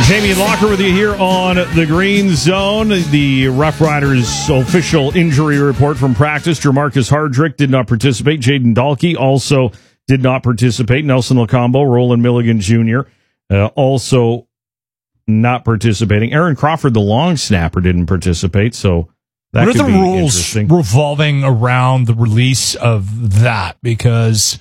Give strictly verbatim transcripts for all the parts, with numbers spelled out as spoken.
Jamie Locker with you here on the Green Zone. The Rough Riders official injury report from practice. Jermarcus Hardrick did not participate. Jaden Dahlke also did not participate. Nelson Lacombo, Roland Milligan Junior Uh, also not participating. Aaron Crawford, the long snapper, didn't participate. So that what could are the be rules interesting. revolving around the release of that? Because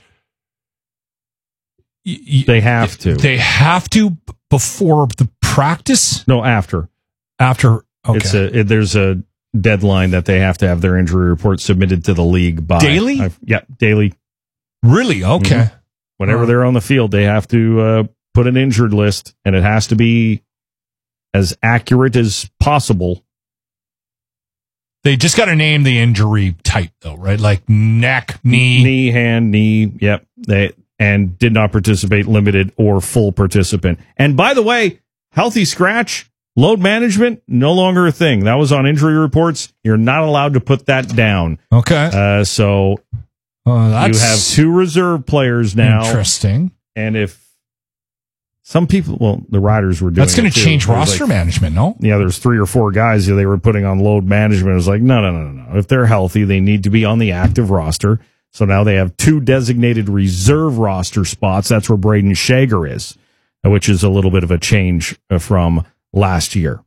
y- y- They have to. They have to before the practice? No, after. After. Okay. It's a, it, there's a deadline that they have to have their injury report submitted to the league by. Daily? I've, yeah, daily. Really? Okay. Mm-hmm. Whenever Uh, they're on the field, they have to uh, put an injured list, and it has to be as accurate as possible. They just got to name the injury type, though, right? Like neck, knee. Knee, hand, knee. Yep. They and did not participate, limited or full participant. And by the way, healthy scratch, load management, no longer a thing. That was on injury reports. You're not allowed to put that down. Okay. Uh, so Uh, that's you have two reserve players now. Interesting. And if some people, well, the Riders were doing That's going it to too. change There's roster like, management, no? Yeah, there's three or four guys that they were putting on load management. It was like, no, no, no, no, no. If they're healthy, they need to be on the active roster. So now they have two designated reserve roster spots. That's where Braden Shager is, which is a little bit of a change from last year.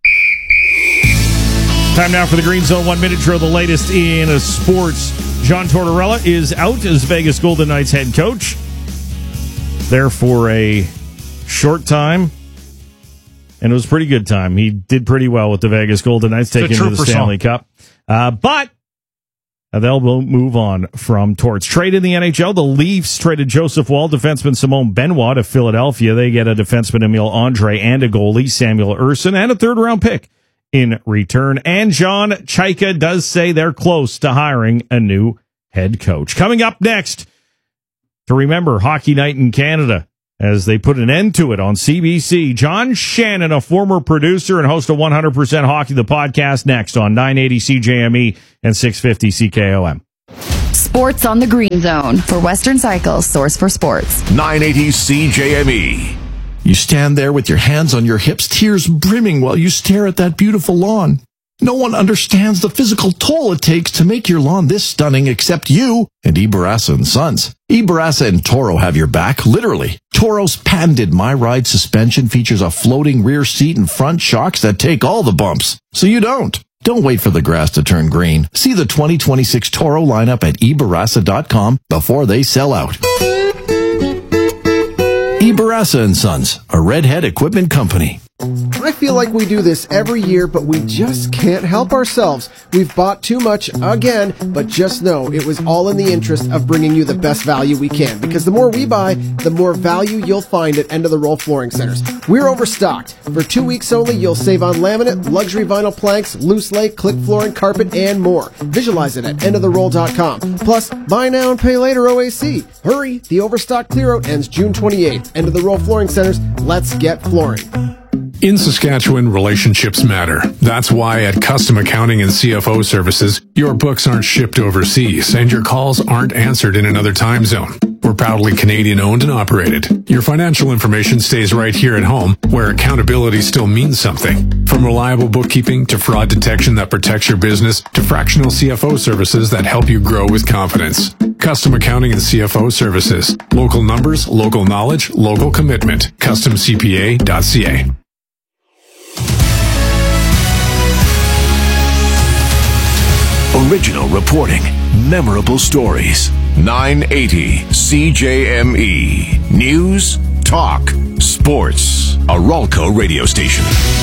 Time now for the Green Zone One Minute Drill, the latest in sports. John Tortorella is out as Vegas Golden Knights head coach. There for a short time, and it was a pretty good time. He did pretty well with the Vegas Golden Knights, taking to the Stanley Cup. Uh, but uh, they'll move on from Torts. Trade in the N H L. The Leafs traded Joseph Woll, defenseman Simone Benoit to Philadelphia. They get a defenseman Emil Andre and a goalie Samuel Urson and a third-round pick in return. And John Chaika does say they're close to hiring a new head coach. Coming up next, to remember Hockey Night in Canada as they put an end to it on C B C. John Shannon, a former producer and host of one hundred percent Hockey, the podcast, next on nine eighty C J M E and six fifty C K O M. Sports on the Green Zone for Western Cycle's source for sports. nine eighty C J M E. You stand there with your hands on your hips, tears brimming while you stare at that beautiful lawn. No one understands the physical toll it takes to make your lawn this stunning except you and Ibarasa and Sons. Ibarasa and Toro have your back, literally. Toro's patented My Ride suspension features a floating rear seat and front shocks that take all the bumps, so you don't. Don't wait for the grass to turn green. See the twenty twenty-six Toro lineup at Ibarasa dot com before they sell out. Ibarasa and Sons, a Redhead equipment company. I feel like we do this every year, but we just can't help ourselves. We've bought too much again, but just know it was all in the interest of bringing you the best value we can, because the more we buy, the more value you'll find at End of the Roll Flooring Centers. We're overstocked. For two weeks only, you'll save on laminate, luxury vinyl planks, loose lay, click flooring, carpet, and more. Visualize it at end of the roll dot com. Plus, buy now and pay later O A C. Hurry, the overstock clear-out ends June twenty-eighth. End of the Roll Flooring Centers, let's get flooring. In Saskatchewan, relationships matter. That's why at Custom Accounting and C F O Services, your books aren't shipped overseas and your calls aren't answered in another time zone. We're proudly Canadian owned and operated. Your financial information stays right here at home, where accountability still means something. From reliable bookkeeping to fraud detection that protects your business to fractional C F O services that help you grow with confidence. Custom Accounting and C F O Services. Local numbers, local knowledge, local commitment. custom c p a dot c a. Original reporting, memorable stories. nine eighty C J M E. News, talk, sports. A Ralco radio station.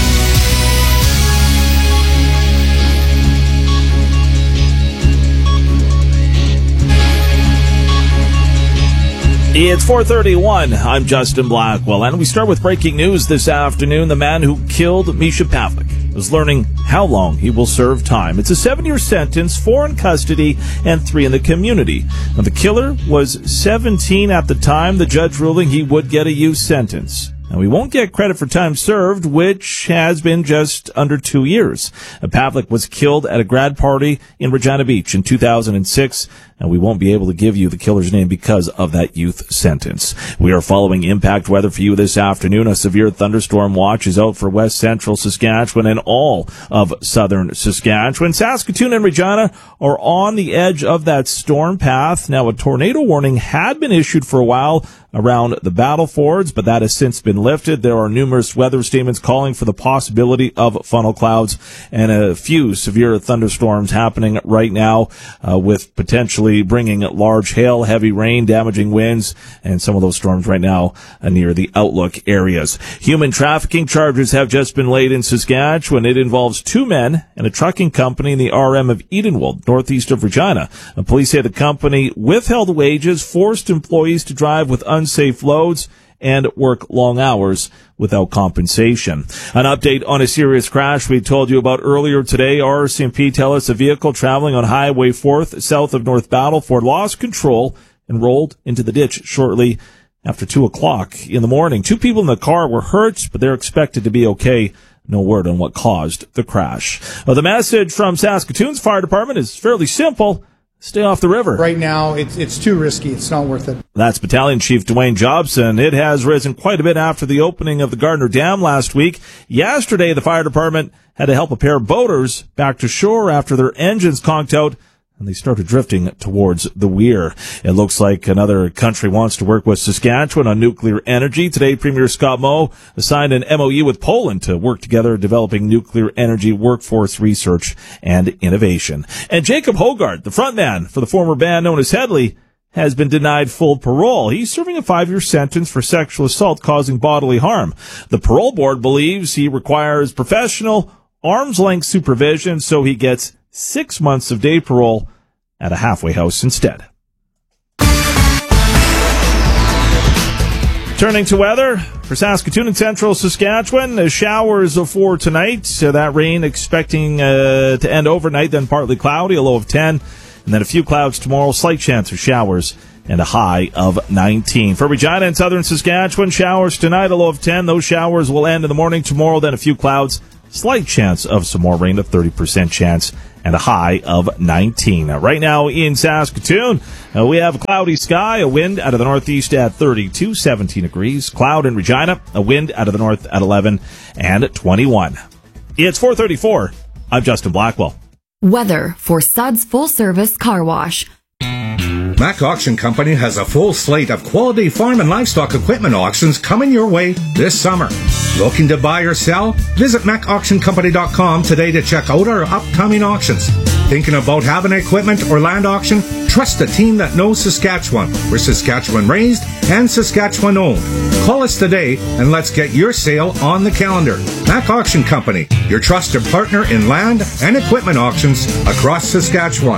It's four thirty-one. I'm Justin Blackwell, and we start with breaking news this afternoon. The man who killed Misha Pavlik is learning how long he will serve time. It's a seven-year sentence, four in custody and three in the community. Now, the killer was seventeen at the time, the judge ruling he would get a youth sentence. Now, we won't get credit for time served, which has been just under two years. Pavlik was killed at a grad party in Regina Beach in two thousand six. and we won't be able to give you the killer's name because of that youth sentence. We are following impact weather for you this afternoon. A severe thunderstorm watch is out for west central Saskatchewan and all of southern Saskatchewan. Saskatoon and Regina are on the edge of that storm path. Now, a tornado warning had been issued for a while around the Battlefords, but that has since been lifted. There are numerous weather statements calling for the possibility of funnel clouds and a few severe thunderstorms happening right now, uh, with potentially bringing large hail, heavy rain, damaging winds, and some of those storms right now uh, near the Outlook areas. Human trafficking charges have just been laid in Saskatchewan. It involves two men and a trucking company in the R M of Edenwold, northeast of Regina. Uh, police say the company withheld wages, forced employees to drive with unsafe loads, and work long hours without compensation. An update on a serious crash we told you about earlier today. R C M P tell us a vehicle traveling on Highway fourth south of North Battleford lost control and rolled into the ditch shortly after two o'clock in the morning. Two people in the car were hurt, but they're expected to be okay. No word on what caused the crash. Well, the message from Saskatoon's fire department is fairly simple. Stay off the river. Right now, it's it's too risky. It's not worth it. That's Battalion Chief Dwayne Jobson. It has risen quite a bit after the opening of the Gardner Dam last week. Yesterday, the fire department had to help a pair of boaters back to shore after their engines conked out and they started drifting towards the weir. It looks like another country wants to work with Saskatchewan on nuclear energy. Today, Premier Scott Moe signed an M O U with Poland to work together developing nuclear energy workforce research and innovation. And Jacob Hogard, the frontman for the former band known as Headley, has been denied full parole. He's serving a five-year sentence for sexual assault causing bodily harm. The parole board believes he requires professional, arm's-length supervision, so he gets six months of day parole at a halfway house instead. Turning to weather for Saskatoon and central Saskatchewan, uh, showers for tonight. So that rain expecting uh, to end overnight, then partly cloudy, a low of ten. And then a few clouds tomorrow, slight chance of showers, and a high of nineteen. For Regina and southern Saskatchewan, showers tonight, a low of ten. Those showers will end in the morning tomorrow, then a few clouds, slight chance of some more rain, a thirty percent chance, and a high of nineteen. Now, right now in Saskatoon, uh, we have a cloudy sky, a wind out of the northeast at thirty-two, seventeen degrees. Cloud in Regina, a wind out of the north at eleven and twenty-one. It's four thirty-four. I'm Justin Blackwell. Weather for Suds Full Service Car Wash. Mac Auction Company has a full slate of quality farm and livestock equipment auctions coming your way this summer. Looking to buy or sell? Visit mac auction company dot com today to check out our upcoming auctions. Thinking about having equipment or land auction? Trust the team that knows Saskatchewan. We're Saskatchewan raised and Saskatchewan owned. Call us today and let's get your sale on the calendar. Mac Auction Company, your trusted partner in land and equipment auctions across Saskatchewan.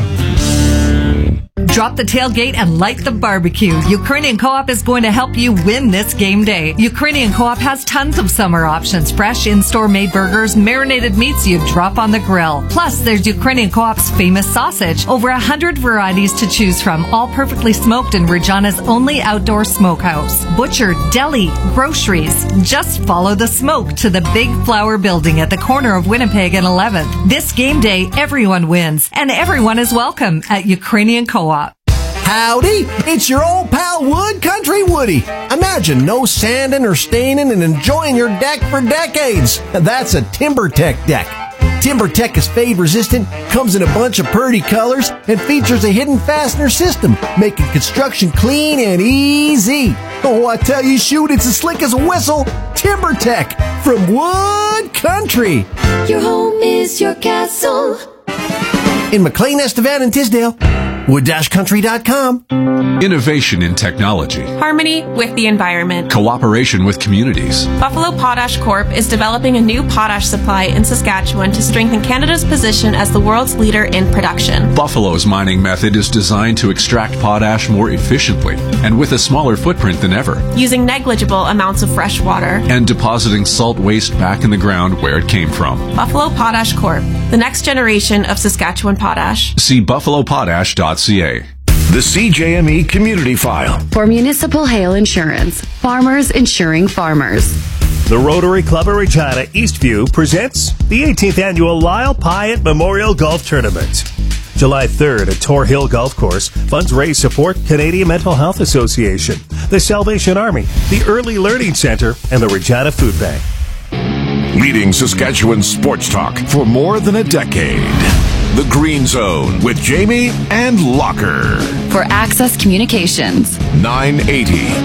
Drop the tailgate and light the barbecue. Ukrainian Co-op is going to help you win this game day. Ukrainian Co-op has tons of summer options. Fresh in-store made burgers, marinated meats you drop on the grill. Plus, there's Ukrainian Co-op's famous sausage. Over a hundred varieties to choose from, all perfectly smoked in Regina's only outdoor smokehouse. Butcher, deli, groceries. Just follow the smoke to the Big Flower Building at the corner of Winnipeg and eleventh. This game day, everyone wins, and everyone is welcome at Ukrainian Co-op. Howdy, it's your old pal Wood Country Woody. Imagine no sanding or staining and enjoying your deck for decades. That's a TimberTech deck. TimberTech is fade resistant, comes in a bunch of pretty colors, and features a hidden fastener system, making construction clean and easy. Oh, I tell you, shoot, it's as slick as a whistle. TimberTech from Wood Country. Your home is your castle. In McLean, Estevan, and Tisdale. wood dash country dot com. Innovation in technology. Harmony with the environment. Cooperation with communities. Buffalo Potash Corp is developing a new potash supply in Saskatchewan to strengthen Canada's position as the world's leader in production. Buffalo's mining method is designed to extract potash more efficiently and with a smaller footprint than ever. Using negligible amounts of fresh water. And depositing salt waste back in the ground where it came from. Buffalo Potash Corp, the next generation of Saskatchewan potash. See buffalo potash dot c a. The C J M E Community File. For Municipal Hail Insurance, farmers insuring farmers. The Rotary Club of Regina Eastview presents the eighteenth Annual Lyle Pyatt Memorial Golf Tournament. July third at Tor Hill Golf Course. Funds raise support Canadian Mental Health Association, the Salvation Army, the Early Learning Centre, and the Regina Food Bank. Leading Saskatchewan sports talk for more than a decade. The Green Zone with Jamie and Locker. For Access Communications. nine eighty